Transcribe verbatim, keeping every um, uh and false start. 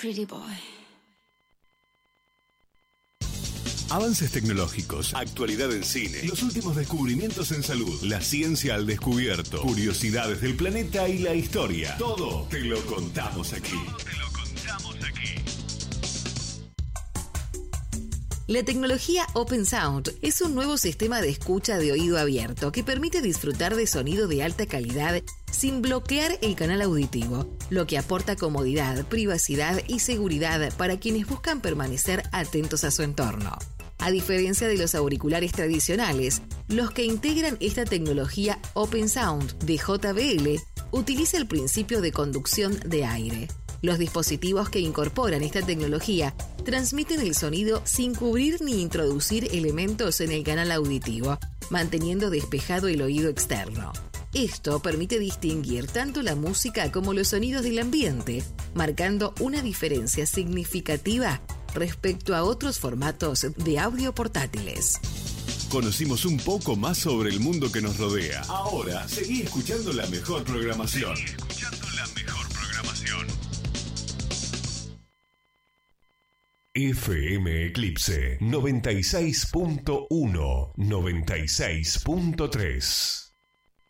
pretty boy. Avances tecnológicos, actualidad en cine, los últimos descubrimientos en salud, la ciencia al descubierto, curiosidades del planeta y la historia. Todo te lo contamos aquí. Todo te lo contamos aquí. La tecnología Open Sound es un nuevo sistema de escucha de oído abierto que permite disfrutar de sonido de alta calidad sin bloquear el canal auditivo, lo que aporta comodidad, privacidad y seguridad para quienes buscan permanecer atentos a su entorno. A diferencia de los auriculares tradicionales, los que integran esta tecnología Open Sound de J B L utiliza el principio de conducción de aire. Los dispositivos que incorporan esta tecnología transmiten el sonido sin cubrir ni introducir elementos en el canal auditivo, manteniendo despejado el oído externo. Esto permite distinguir tanto la música como los sonidos del ambiente, marcando una diferencia significativa respecto a otros formatos de audio portátiles. Conocimos un poco más sobre el mundo que nos rodea. Ahora, seguí escuchando la mejor programación. Seguí escuchando la mejor programación. F M Eclipse noventa y seis punto uno, noventa y seis punto tres.